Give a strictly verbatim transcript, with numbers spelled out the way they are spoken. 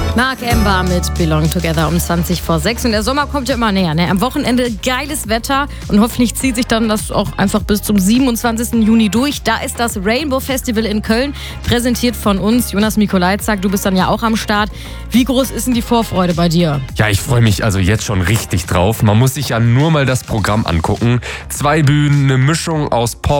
Mark Ember mit Belong Together um zwanzig vor sechs. Und der Sommer kommt ja immer näher. Ne? Am Wochenende geiles Wetter und hoffentlich zieht sich dann das auch einfach bis zum siebenundzwanzigsten Juni durch. Da ist das Rainbow Festival in Köln, präsentiert von uns. Jonas Mikolajczak, du bist dann ja auch am Start. Wie groß ist denn die Vorfreude bei dir? Ja, ich freue mich also jetzt schon richtig drauf. Man muss sich ja nur mal das Programm angucken. Zwei Bühnen, eine Mischung aus Pop,